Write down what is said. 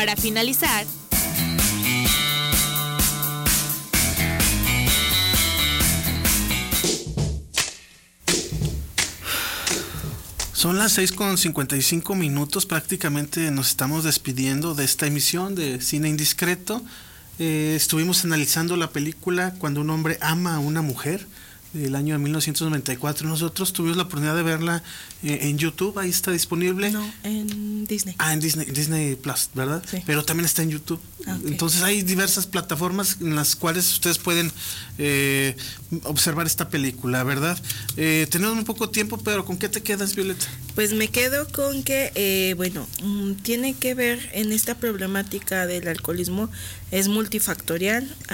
Para finalizar, son las 6:55, prácticamente nos estamos despidiendo de esta emisión de Cine Indiscreto. Estuvimos analizando la película Cuando un hombre ama a una mujer, del año de 1994. Nosotros tuvimos la oportunidad de verla en YouTube, ahí está disponible. No, en Disney. En Disney Plus, ¿verdad? Sí. Pero también está en YouTube. Okay. Entonces hay diversas plataformas en las cuales ustedes pueden observar esta película, ¿verdad? Tenemos muy poco tiempo, pero ¿con qué te quedas, Violeta? Pues me quedo con que, tiene que ver en esta problemática del alcoholismo, es multifactorial.